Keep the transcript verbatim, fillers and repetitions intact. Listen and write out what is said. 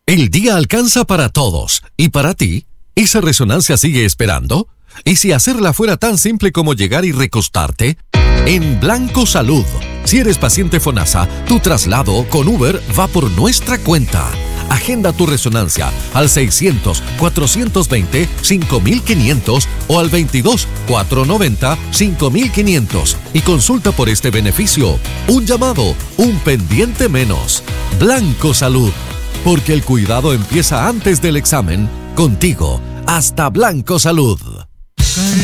El día alcanza para todos. ¿Y para ti? ¿Esa resonancia sigue esperando? ¿Y si hacerla fuera tan simple como llegar y recostarte? En Blanco Salud. Si eres paciente FONASA, tu traslado con Uber va por nuestra cuenta. Agenda tu resonancia al seiscientos, cuatrocientos veinte, cinco mil quinientos o al veintidós, cuatrocientos noventa, cinco mil quinientos y consulta por este beneficio. Un llamado, un pendiente menos. Blanco Salud. Porque el cuidado empieza antes del examen. Contigo, hasta Blanco Salud.